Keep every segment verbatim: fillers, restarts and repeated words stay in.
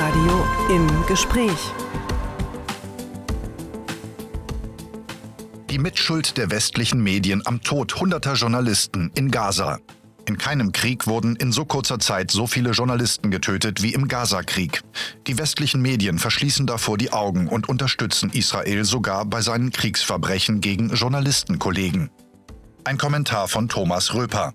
Inforadio im Gespräch. Die Mitschuld der westlichen Medien am Tod hunderter Journalisten in Gaza. In keinem Krieg wurden in so kurzer Zeit so viele Journalisten getötet wie im Gaza-Krieg. Die westlichen Medien verschließen davor die Augen und unterstützen Israel sogar bei seinen Kriegsverbrechen gegen Journalistenkollegen. Ein Kommentar von Thomas Röper.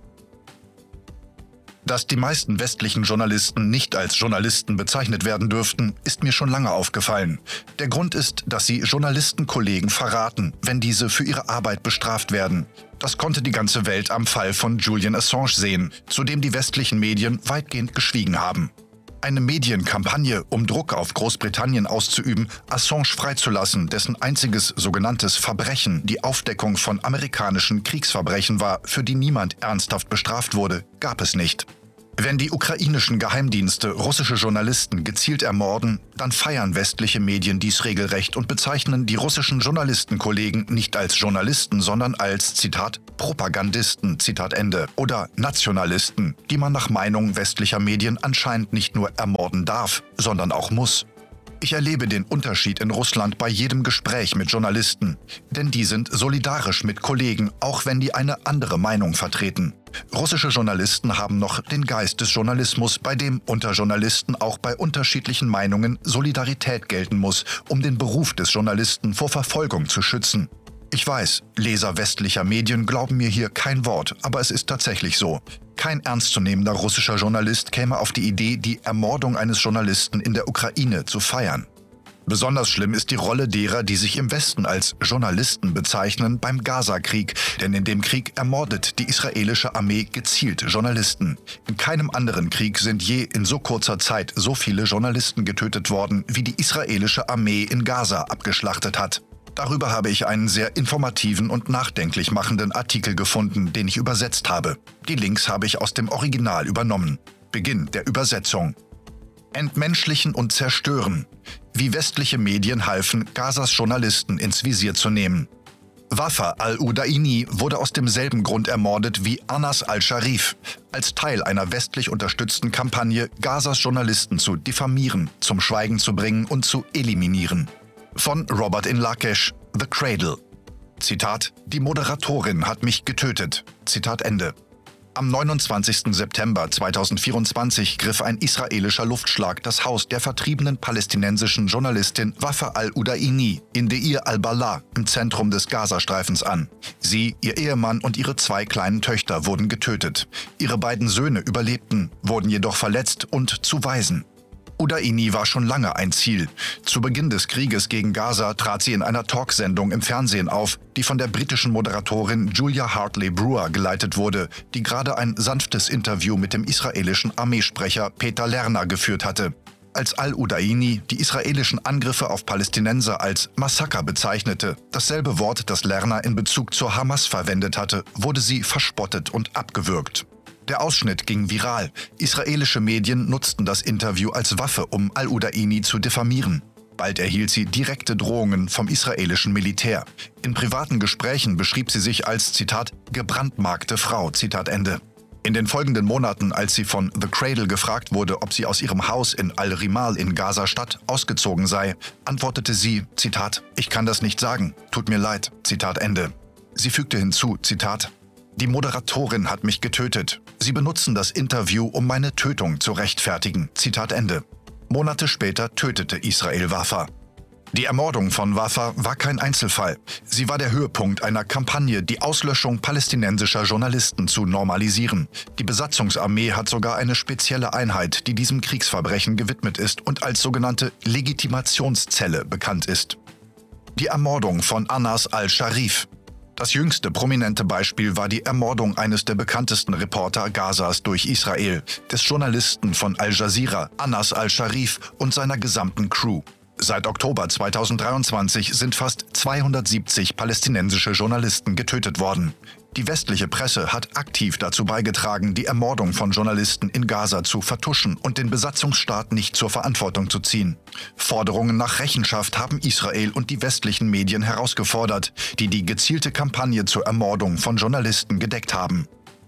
Dass die meisten westlichen Journalisten nicht als Journalisten bezeichnet werden dürften, ist mir schon lange aufgefallen. Der Grund ist, dass sie Journalistenkollegen verraten, wenn diese für ihre Arbeit bestraft werden. Das konnte die ganze Welt am Fall von Julian Assange sehen, zu dem die westlichen Medien weitgehend geschwiegen haben. Eine Medienkampagne, um Druck auf Großbritannien auszuüben, Assange freizulassen, dessen einziges sogenanntes Verbrechen die Aufdeckung von amerikanischen Kriegsverbrechen war, für die niemand ernsthaft bestraft wurde, gab es nicht. Wenn die ukrainischen Geheimdienste russische Journalisten gezielt ermorden, dann feiern westliche Medien dies regelrecht und bezeichnen die russischen Journalistenkollegen nicht als Journalisten, sondern als, Zitat, Propagandisten, Zitat Ende, oder Nationalisten, die man nach Meinung westlicher Medien anscheinend nicht nur ermorden darf, sondern auch muss. Ich erlebe den Unterschied in Russland bei jedem Gespräch mit Journalisten, denn die sind solidarisch mit Kollegen, auch wenn die eine andere Meinung vertreten. Russische Journalisten haben noch den Geist des Journalismus, bei dem unter Journalisten auch bei unterschiedlichen Meinungen Solidarität gelten muss, um den Beruf des Journalisten vor Verfolgung zu schützen. Ich weiß, Leser westlicher Medien glauben mir hier kein Wort, aber es ist tatsächlich so. Kein ernstzunehmender russischer Journalist käme auf die Idee, die Ermordung eines Journalisten in der Ukraine zu feiern. Besonders schlimm ist die Rolle derer, die sich im Westen als Journalisten bezeichnen, beim Gaza-Krieg, denn in dem Krieg ermordet die israelische Armee gezielt Journalisten. In keinem anderen Krieg sind je in so kurzer Zeit so viele Journalisten getötet worden, wie die israelische Armee in Gaza abgeschlachtet hat. Darüber habe ich einen sehr informativen und nachdenklich machenden Artikel gefunden, den ich übersetzt habe. Die Links habe ich aus dem Original übernommen. Beginn der Übersetzung. Entmenschlichen und zerstören. Wie westliche Medien halfen, Gazas Journalisten ins Visier zu nehmen. Wafa al-Udaini wurde aus demselben Grund ermordet wie Anas al-Sharif, als Teil einer westlich unterstützten Kampagne, Gazas Journalisten zu diffamieren, zum Schweigen zu bringen und zu eliminieren. Von Robert in Lakesh, The Cradle. Zitat, die Moderatorin hat mich getötet. Zitat Ende. Am neunundzwanzigsten September zweitausendvierundzwanzig griff ein israelischer Luftschlag das Haus der vertriebenen palästinensischen Journalistin Wafa al-Udaini in Deir al-Balah im Zentrum des Gazastreifens an. Sie, ihr Ehemann und ihre zwei kleinen Töchter wurden getötet. Ihre beiden Söhne überlebten, wurden jedoch verletzt und zu Waisen. Udaini war schon lange ein Ziel. Zu Beginn des Krieges gegen Gaza trat sie in einer Talksendung im Fernsehen auf, die von der britischen Moderatorin Julia Hartley-Brewer geleitet wurde, die gerade ein sanftes Interview mit dem israelischen Armeesprecher Peter Lerner geführt hatte. Als al-Udaini die israelischen Angriffe auf Palästinenser als Massaker bezeichnete, dasselbe Wort, das Lerner in Bezug zur Hamas verwendet hatte, wurde sie verspottet und abgewürgt. Der Ausschnitt ging viral. Israelische Medien nutzten das Interview als Waffe, um al-Udaini zu diffamieren. Bald erhielt sie direkte Drohungen vom israelischen Militär. In privaten Gesprächen beschrieb sie sich als, Zitat, gebrandmarkte Frau, Zitat Ende. In den folgenden Monaten, als sie von The Cradle gefragt wurde, ob sie aus ihrem Haus in Al-Rimal in Gaza-Stadt ausgezogen sei, antwortete sie, Zitat, ich kann das nicht sagen, tut mir leid, Zitat Ende. Sie fügte hinzu, Zitat, die Moderatorin hat mich getötet. Sie benutzen das Interview, um meine Tötung zu rechtfertigen. Zitat Ende. Monate später tötete Israel Wafa. Die Ermordung von Wafa war kein Einzelfall. Sie war der Höhepunkt einer Kampagne, die Auslöschung palästinensischer Journalisten zu normalisieren. Die Besatzungsarmee hat sogar eine spezielle Einheit, die diesem Kriegsverbrechen gewidmet ist und als sogenannte Legitimationszelle bekannt ist. Die Ermordung von Anas al-Sharif. Das jüngste prominente Beispiel war die Ermordung eines der bekanntesten Reporter Gazas durch Israel, des Journalisten von Al Jazeera, Anas al-Sharif und seiner gesamten Crew. Seit Oktober zweitausenddreiundzwanzig sind fast zweihundertsiebzig palästinensische Journalisten getötet worden. Die westliche Presse hat aktiv dazu beigetragen, die Ermordung von Journalisten in Gaza zu vertuschen und den Besatzungsstaat nicht zur Verantwortung zu ziehen. Forderungen nach Rechenschaft haben Israel und die westlichen Medien herausgefordert, die die gezielte Kampagne zur Ermordung von Journalisten gedeckt haben.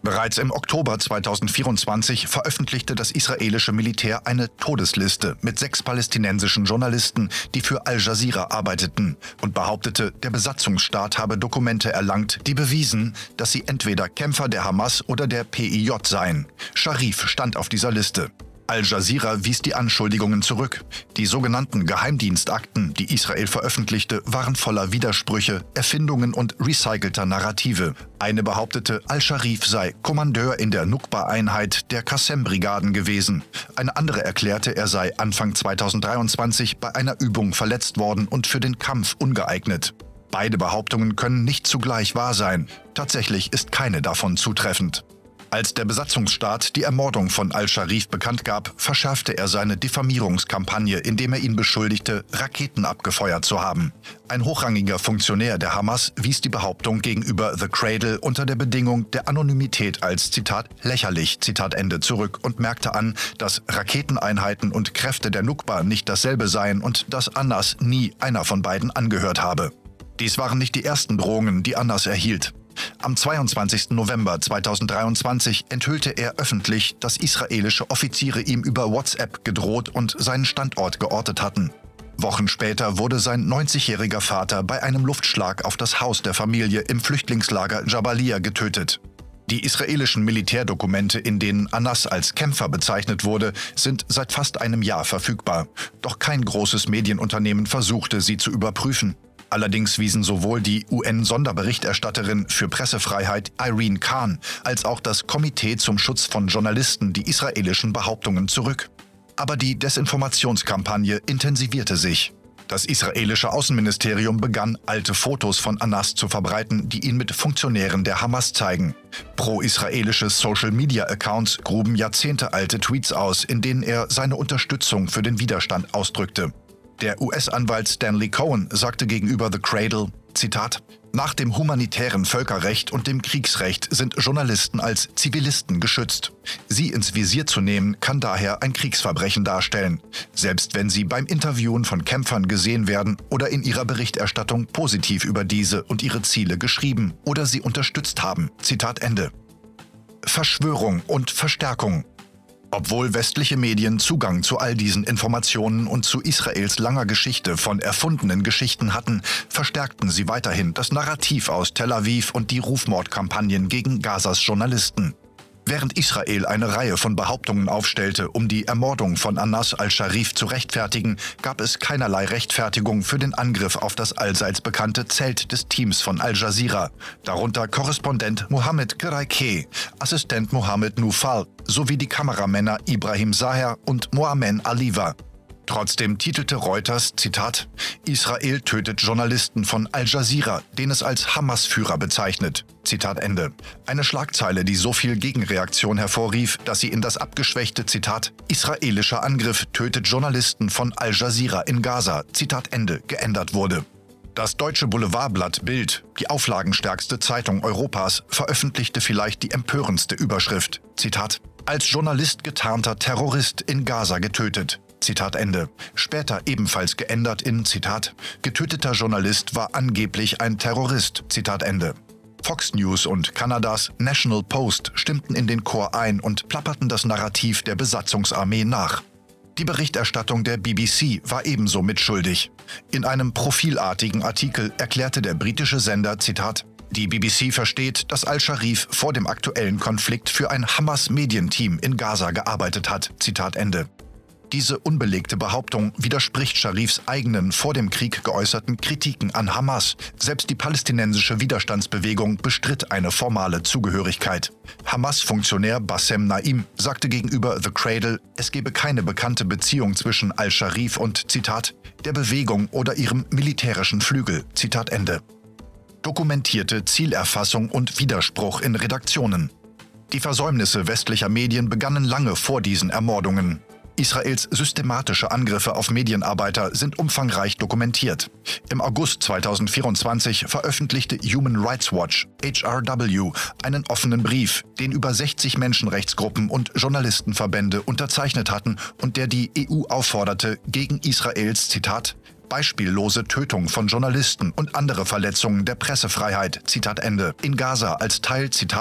Bereits im Oktober zweitausendvierundzwanzig veröffentlichte das israelische Militär eine Todesliste mit sechs palästinensischen Journalisten, die für Al Jazeera arbeiteten, und behauptete, der Besatzungsstaat habe Dokumente erlangt, die bewiesen, dass sie entweder Kämpfer der Hamas oder der P I J seien. Sharif stand auf dieser Liste. Al Jazeera wies die Anschuldigungen zurück. Die sogenannten Geheimdienstakten, die Israel veröffentlichte, waren voller Widersprüche, Erfindungen und recycelter Narrative. Eine behauptete, Al-Sharif sei Kommandeur in der Nukba-Einheit der Qassem-Brigaden gewesen. Eine andere erklärte, er sei Anfang zweitausenddreiundzwanzig bei einer Übung verletzt worden und für den Kampf ungeeignet. Beide Behauptungen können nicht zugleich wahr sein. Tatsächlich ist keine davon zutreffend. Als der Besatzungsstaat die Ermordung von Al-Sharif bekannt gab, verschärfte er seine Diffamierungskampagne, indem er ihn beschuldigte, Raketen abgefeuert zu haben. Ein hochrangiger Funktionär der Hamas wies die Behauptung gegenüber The Cradle unter der Bedingung der Anonymität als, Zitat, lächerlich, Zitat Ende, zurück und merkte an, dass Raketeneinheiten und Kräfte der Nukba nicht dasselbe seien und dass Anas nie einer von beiden angehört habe. Dies waren nicht die ersten Drohungen, die Anas erhielt. Am zweiundzwanzigsten November zweitausenddreiundzwanzig enthüllte er öffentlich, dass israelische Offiziere ihm über WhatsApp gedroht und seinen Standort geortet hatten. Wochen später wurde sein neunzigjähriger Vater bei einem Luftschlag auf das Haus der Familie im Flüchtlingslager Jabalia getötet. Die israelischen Militärdokumente, in denen Anas als Kämpfer bezeichnet wurde, sind seit fast einem Jahr verfügbar. Doch kein großes Medienunternehmen versuchte, sie zu überprüfen. Allerdings wiesen sowohl die U N-Sonderberichterstatterin für Pressefreiheit Irene Khan als auch das Komitee zum Schutz von Journalisten die israelischen Behauptungen zurück. Aber die Desinformationskampagne intensivierte sich. Das israelische Außenministerium begann, alte Fotos von Anas zu verbreiten, die ihn mit Funktionären der Hamas zeigen. Pro-israelische Social-Media-Accounts gruben jahrzehntealte Tweets aus, in denen er seine Unterstützung für den Widerstand ausdrückte. Der U S-Anwalt Stanley Cohen sagte gegenüber The Cradle, Zitat, nach dem humanitären Völkerrecht und dem Kriegsrecht sind Journalisten als Zivilisten geschützt. Sie ins Visier zu nehmen, kann daher ein Kriegsverbrechen darstellen, selbst wenn sie beim Interviewen von Kämpfern gesehen werden oder in ihrer Berichterstattung positiv über diese und ihre Ziele geschrieben oder sie unterstützt haben. Zitat Ende. Verschwörung und Verstärkung. Obwohl westliche Medien Zugang zu all diesen Informationen und zu Israels langer Geschichte von erfundenen Geschichten hatten, verstärkten sie weiterhin das Narrativ aus Tel Aviv und die Rufmordkampagnen gegen Gazas Journalisten. Während Israel eine Reihe von Behauptungen aufstellte, um die Ermordung von Anas al-Sharif zu rechtfertigen, gab es keinerlei Rechtfertigung für den Angriff auf das allseits bekannte Zelt des Teams von Al Jazeera, darunter Korrespondent Mohammed Keraikeh, Assistent Mohammed Nufal sowie die Kameramänner Ibrahim Zaher und Moamen Aliva. Trotzdem titelte Reuters, Zitat, Israel tötet Journalisten von Al Jazeera, den es als Hamas-Führer bezeichnet. Zitat Ende. Eine Schlagzeile, die so viel Gegenreaktion hervorrief, dass sie in das abgeschwächte Zitat, israelischer Angriff tötet Journalisten von Al Jazeera in Gaza, Zitat Ende, geändert wurde. Das deutsche Boulevardblatt Bild, die auflagenstärkste Zeitung Europas, veröffentlichte vielleicht die empörendste Überschrift, Zitat, als Journalist getarnter Terrorist in Gaza getötet. Zitat Ende. Später ebenfalls geändert in, Zitat, getöteter Journalist war angeblich ein Terrorist, Zitat Ende. Fox News und Kanadas National Post stimmten in den Chor ein und plapperten das Narrativ der Besatzungsarmee nach. Die Berichterstattung der B B C war ebenso mitschuldig. In einem profilartigen Artikel erklärte der britische Sender, Zitat, die B B C versteht, dass Al-Sharif vor dem aktuellen Konflikt für ein Hamas-Medienteam in Gaza gearbeitet hat, Zitat Ende. Diese unbelegte Behauptung widerspricht Sharifs eigenen vor dem Krieg geäußerten Kritiken an Hamas. Selbst die palästinensische Widerstandsbewegung bestritt eine formale Zugehörigkeit. Hamas-Funktionär Bassem Naim sagte gegenüber The Cradle, es gebe keine bekannte Beziehung zwischen Al-Sharif und, Zitat, der Bewegung oder ihrem militärischen Flügel, Zitat Ende. Dokumentierte Zielerfassung und Widerspruch in Redaktionen. Die Versäumnisse westlicher Medien begannen lange vor diesen Ermordungen. Israels systematische Angriffe auf Medienarbeiter sind umfangreich dokumentiert. Im August zweitausendvierundzwanzig veröffentlichte Human Rights Watch, H R W, einen offenen Brief, den über sechzig Menschenrechtsgruppen und Journalistenverbände unterzeichnet hatten und der die E U aufforderte, gegen Israels, Zitat, beispiellose Tötung von Journalisten und andere Verletzungen der Pressefreiheit, Zitat Ende, in Gaza als Teil, Zitat,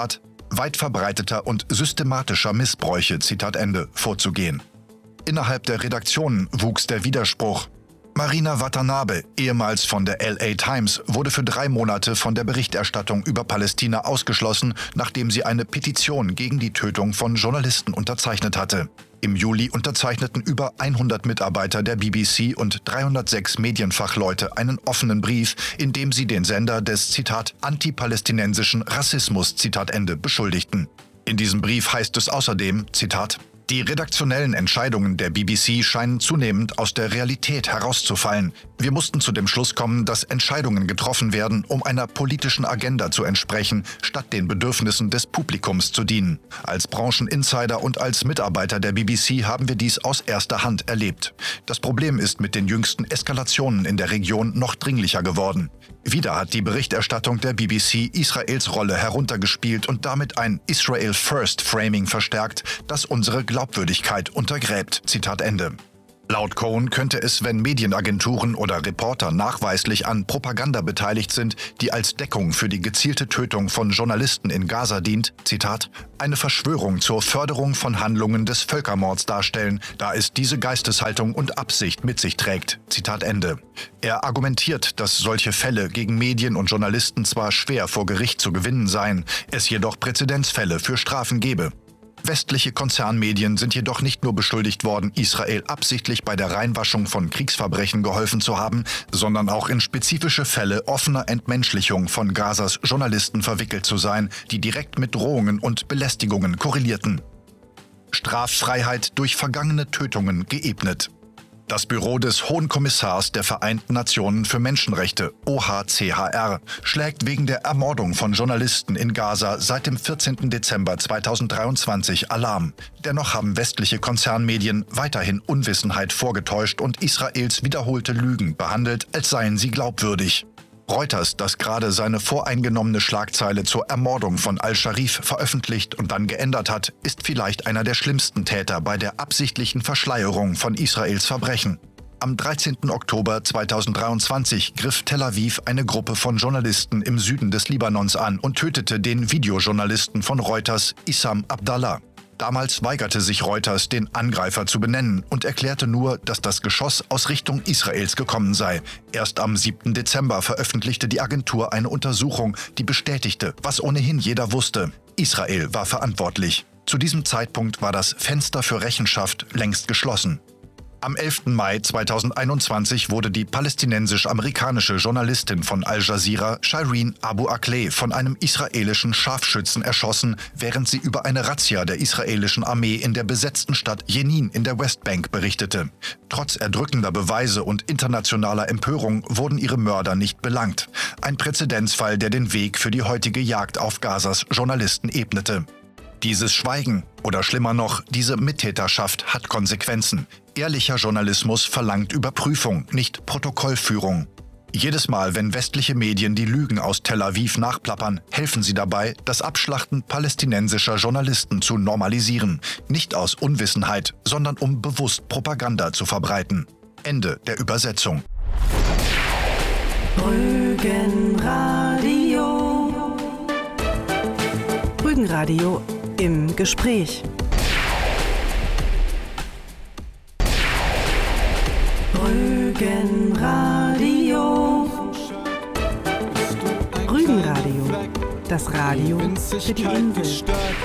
weit verbreiteter und systematischer Missbräuche, Zitat Ende, vorzugehen. Innerhalb der Redaktionen wuchs der Widerspruch. Marina Watanabe, ehemals von der L A Times, wurde für drei Monate von der Berichterstattung über Palästina ausgeschlossen, nachdem sie eine Petition gegen die Tötung von Journalisten unterzeichnet hatte. Im Juli unterzeichneten über hundert Mitarbeiter der B B C und dreihundertsechs Medienfachleute einen offenen Brief, in dem sie den Sender des, Zitat, antipalästinensischen Rassismus, Zitat Ende, beschuldigten. In diesem Brief heißt es außerdem, Zitat, die redaktionellen Entscheidungen der B B C scheinen zunehmend aus der Realität herauszufallen. Wir mussten zu dem Schluss kommen, dass Entscheidungen getroffen werden, um einer politischen Agenda zu entsprechen, statt den Bedürfnissen des Publikums zu dienen. Als Brancheninsider und als Mitarbeiter der B B C haben wir dies aus erster Hand erlebt. Das Problem ist mit den jüngsten Eskalationen in der Region noch dringlicher geworden. Wieder hat die Berichterstattung der B B C Israels Rolle heruntergespielt und damit ein Israel First Framing verstärkt, das unsere Glaubwürdigkeit untergräbt. Zitat Ende. Laut Cohen könnte es, wenn Medienagenturen oder Reporter nachweislich an Propaganda beteiligt sind, die als Deckung für die gezielte Tötung von Journalisten in Gaza dient, Zitat, eine Verschwörung zur Förderung von Handlungen des Völkermords darstellen, da es diese Geisteshaltung und Absicht mit sich trägt. Zitat Ende. Er argumentiert, dass solche Fälle gegen Medien und Journalisten zwar schwer vor Gericht zu gewinnen seien, es jedoch Präzedenzfälle für Strafen gebe. Westliche Konzernmedien sind jedoch nicht nur beschuldigt worden, Israel absichtlich bei der Reinwaschung von Kriegsverbrechen geholfen zu haben, sondern auch in spezifische Fälle offener Entmenschlichung von Gazas Journalisten verwickelt zu sein, die direkt mit Drohungen und Belästigungen korrelierten. Straffreiheit durch vergangene Tötungen geebnet. Das Büro des Hohen Kommissars der Vereinten Nationen für Menschenrechte, O H C H R, schlägt wegen der Ermordung von Journalisten in Gaza seit dem vierzehnten Dezember zweitausenddreiundzwanzig Alarm. Dennoch haben westliche Konzernmedien weiterhin Unwissenheit vorgetäuscht und Israels wiederholte Lügen behandelt, als seien sie glaubwürdig. Reuters, das gerade seine voreingenommene Schlagzeile zur Ermordung von Al-Sharif veröffentlicht und dann geändert hat, ist vielleicht einer der schlimmsten Täter bei der absichtlichen Verschleierung von Israels Verbrechen. Am dreizehnten Oktober zweitausenddreiundzwanzig griff Tel Aviv eine Gruppe von Journalisten im Süden des Libanons an und tötete den Videojournalisten von Reuters, Issam Abdallah. Damals weigerte sich Reuters, den Angreifer zu benennen und erklärte nur, dass das Geschoss aus Richtung Israels gekommen sei. Erst am siebten Dezember veröffentlichte die Agentur eine Untersuchung, die bestätigte, was ohnehin jeder wusste. Israel war verantwortlich. Zu diesem Zeitpunkt war das Fenster für Rechenschaft längst geschlossen. Am elften Mai zweitausendeinundzwanzig wurde die palästinensisch-amerikanische Journalistin von Al Jazeera, Shireen Abu Akleh, von einem israelischen Scharfschützen erschossen, während sie über eine Razzia der israelischen Armee in der besetzten Stadt Jenin in der Westbank berichtete. Trotz erdrückender Beweise und internationaler Empörung wurden ihre Mörder nicht belangt. Ein Präzedenzfall, der den Weg für die heutige Jagd auf Gazas Journalisten ebnete. Dieses Schweigen oder schlimmer noch, diese Mittäterschaft hat Konsequenzen. Ehrlicher Journalismus verlangt Überprüfung, nicht Protokollführung. Jedes Mal, wenn westliche Medien die Lügen aus Tel Aviv nachplappern, helfen sie dabei, das Abschlachten palästinensischer Journalisten zu normalisieren. Nicht aus Unwissenheit, sondern um bewusst Propaganda zu verbreiten. Ende der Übersetzung. Rügenradio. Rügenradio im Gespräch. Rügenradio. Rügenradio. Das Radio für die Insel.